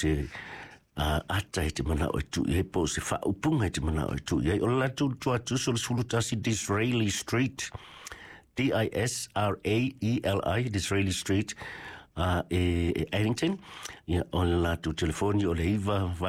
se ata te mana o tu e po se fa upunga te mana o tu e o la tu atu so sulutasi Disraeli Street Disraeli Disraeli Street Arlington o la tu telefoni o le iva